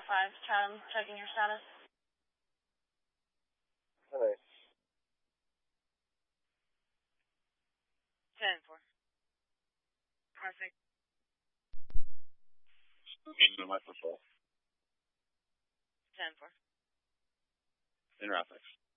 5, Chatham, checking your status. Nice. 10-4. Perfect. In my football. 10-4. In Rapix.